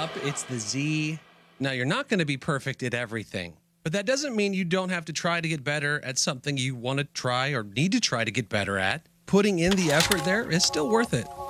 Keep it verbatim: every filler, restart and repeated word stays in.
up, it's the Z. Now, you're not going to be perfect at everything, but that doesn't mean you don't have to try to get better at something you want to try or need to try to get better at. Putting in the effort there is still worth it.